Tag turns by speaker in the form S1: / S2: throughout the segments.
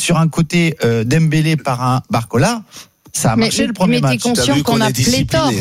S1: sur un côté Dembélé par un Barcola. Ça a marché le premier match.
S2: Mais t'es conscient qu'on a pléthore.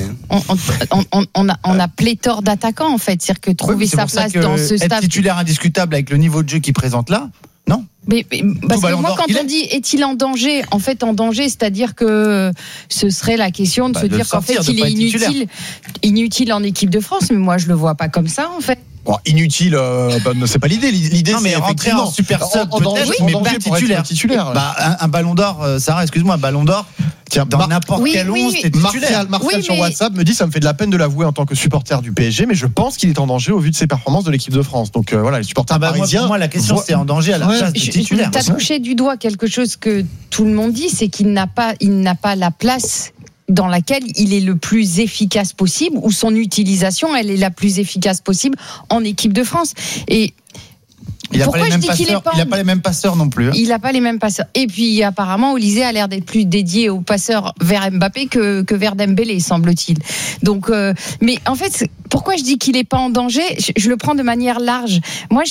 S2: On a pléthore d'attaquants en fait, c'est-à-dire que trouver sa place dans ce stade.
S1: Être titulaire indiscutable avec le niveau de jeu qu'il présente là, non.
S2: Mais parce que moi, quand on dit est-il en danger, c'est-à-dire que ce serait la question de se dire qu'en fait il est inutile en équipe de France. Mais moi, je le vois pas comme ça en fait.
S3: Bon, inutile, c'est pas l'idée. L'idée, c'est
S1: rentrer en super sub, mais pas titulaire. Un ballon d'or, Sarah, excuse-moi, un ballon d'or. Tiens, dans n'importe quel 11, t'es titulaire.
S3: Martial sur WhatsApp me dit ça me fait de la peine de l'avouer en tant que supporter du PSG, mais je pense qu'il est en danger au vu de ses performances de l'équipe de France. Donc voilà, les supporters parisiens.
S1: Pour moi, la question c'est en danger à la place du titulaire.
S2: T'as touché du doigt quelque chose que tout le monde dit, c'est qu'il n'a pas la place dans laquelle il est le plus efficace possible, ou son utilisation, elle est la plus efficace possible en équipe de France. Et
S1: il n'a pas les mêmes passeurs non plus.
S2: Il n'a pas les mêmes passeurs. Et puis apparemment, Olysée a l'air d'être plus dédié aux passeurs vers Mbappé que vers Dembélé, semble-t-il. Donc, mais en fait, pourquoi je dis qu'il n'est pas en danger ? Je le prends de manière large. Moi,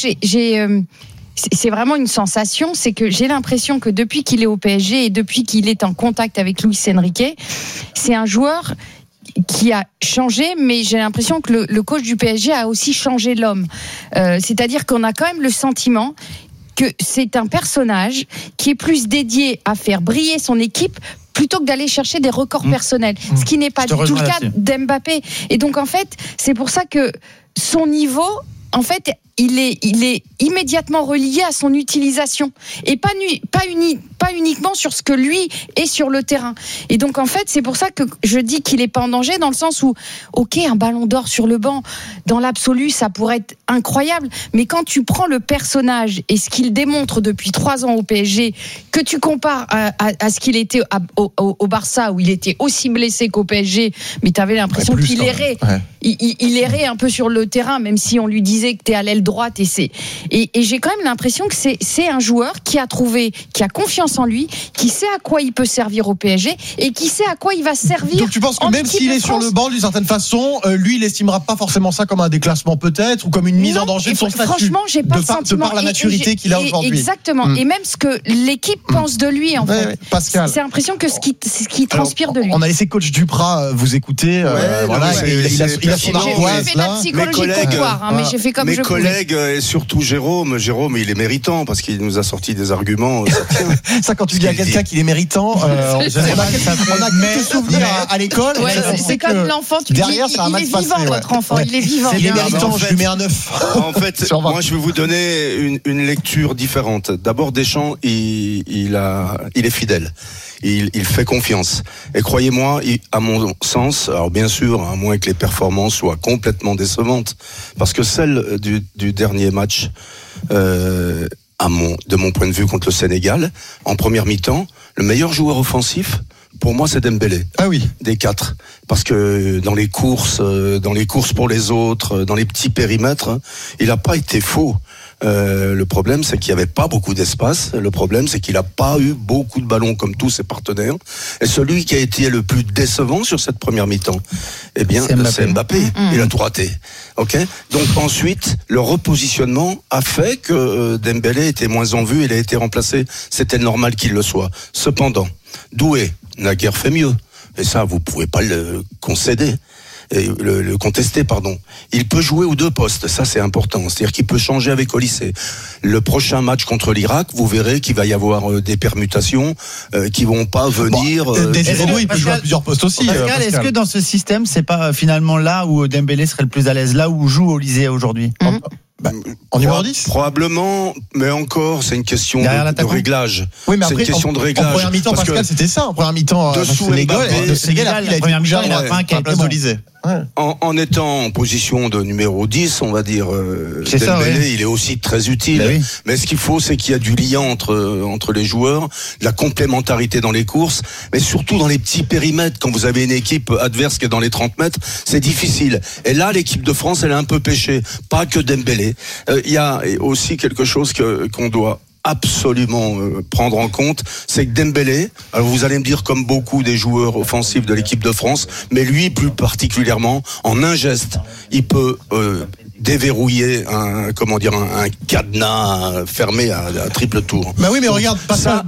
S2: c'est vraiment une sensation, c'est que j'ai l'impression que depuis qu'il est au PSG et depuis qu'il est en contact avec Luis Enrique, c'est un joueur qui a changé, mais j'ai l'impression que le coach du PSG a aussi changé l'homme. C'est-à-dire qu'on a quand même le sentiment que c'est un personnage qui est plus dédié à faire briller son équipe plutôt que d'aller chercher des records personnels, ce qui n'est pas du tout le cas d'Mbappé. Et donc en fait, c'est pour ça que son niveau, en fait, il est immédiatement relié à son utilisation et pas uniquement sur ce que lui est sur le terrain. Et donc en fait, c'est pour ça que je dis qu'il est pas en danger, dans le sens où, ok, un ballon d'or sur le banc, dans l'absolu, ça pourrait être incroyable, mais quand tu prends le personnage et ce qu'il démontre depuis 3 ans au PSG, que tu compares à ce qu'il était au Barça, où il était aussi blessé qu'au PSG, mais tu avais l'impression qu'il errait. Ouais. Il errait un peu sur le terrain, même si on lui disait que t'es à l'aile droite, et j'ai quand même l'impression que c'est un joueur qui a confiance en lui, qui sait à quoi il peut servir au PSG et qui sait à quoi il va servir.
S3: Donc tu penses que même s'il est sur le banc d'une certaine façon, lui il estimera pas forcément ça comme un déclassement peut-être, ou comme une mise en danger de son statut.
S2: Franchement, j'ai pas le sentiment.
S3: De par la maturité qu'il a aujourd'hui.
S2: Exactement. Et même ce que l'équipe pense de lui, en fait.
S3: Pascal.
S2: C'est l'impression que ce qui transpire de lui.
S3: On a laissé coach Duprat vous écouter. Voilà, il a son ardoise.
S2: J'ai fait de la psychologie comptoir, mais j'ai fait comme je pouvais.
S4: Mes collègues, et surtout Jérôme, il est méritant parce qu'il nous a sorti des arguments.
S3: Ça, quand tu dis à quelqu'un qu'il est méritant, on a quelques souvenirs à l'école.
S2: C'est comme l'enfant, tu dis, il est vivant, votre enfant, il est vivant.
S3: Il est méritant, je lui mets un 9.
S4: En fait, moi, je vais vous donner une lecture différente. D'abord, Deschamps, il est fidèle. Il fait confiance. Et croyez-moi, à mon sens, alors bien sûr, à moins que les performances soient complètement décevantes, parce que celle du dernier match, de mon point de vue contre le Sénégal, en première mi-temps, le meilleur joueur offensif, pour moi, c'est Dembélé.
S3: Ah oui.
S4: Des 4. Parce que dans les courses pour les autres, dans les petits périmètres, il n'a pas été faux. Le problème, c'est qu'il n'y avait pas beaucoup d'espace. Le problème, c'est qu'il n'a pas eu beaucoup de ballons comme tous ses partenaires. Et celui qui a été le plus décevant sur cette première mi-temps, eh bien, c'est Mbappé. Il a tout raté. Ok. Donc ensuite, le repositionnement a fait que Dembélé était moins en vue. Il a été remplacé. C'était normal qu'il le soit. Cependant, Doué n'a guère fait mieux. Et ça, vous pouvez pas le concéder. Le contester, pardon. Il peut jouer aux 2 postes, ça c'est important. C'est-à-dire qu'il peut changer avec Olysée. Le prochain match contre l'Irak, vous verrez qu'il va y avoir des permutations qui vont pas venir.
S3: Il peut jouer à plusieurs postes aussi.
S1: Pascal, est-ce que dans ce système, c'est pas finalement là où Dembélé serait le plus à l'aise, là où joue Olysée aujourd'hui?
S3: En numéro 10
S4: probablement, mais encore, c'est une question de réglage.
S3: Oui, mais après,
S4: c'est une question de réglage.
S3: En première mi-temps, Pascal, c'était ça. En première mi-temps,
S1: Sénégal,
S3: il a été bougé à la place d'Olysée.
S4: En étant en position de numéro 10, on va dire, Dembélé, il est aussi très utile. Mais ce qu'il faut, c'est qu'il y a du lien entre les joueurs, de la complémentarité dans les courses, mais surtout dans les petits périmètres. Quand vous avez une équipe adverse qui est dans les 30 mètres, c'est difficile. Et là, l'équipe de France, elle a un peu pêché. Pas que Dembélé. Il y a aussi quelque chose qu'on doit absolument prendre en compte, c'est que Dembélé, alors vous allez me dire comme beaucoup des joueurs offensifs de l'équipe de France, mais lui plus particulièrement, en un geste, il peut déverrouiller un cadenas fermé à triple tour.
S3: Bah oui, mais regarde, pas ça.